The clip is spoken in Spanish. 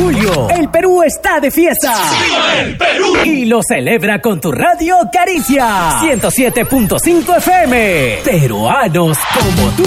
julio, el Perú está de fiesta. ¡Viva el Perú! Y lo celebra con tu radio Caricia 107.5 FM. Peruanos como tú.